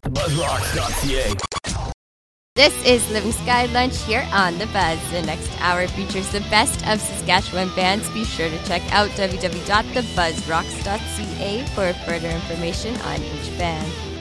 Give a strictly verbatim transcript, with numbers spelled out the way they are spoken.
buzzrocks dot c a. This is Living Sky Lunch here on The Buzz. The next hour features the best of Saskatchewan bands. Be sure to check out w w w dot the buzz rocks dot c a for further information on each band.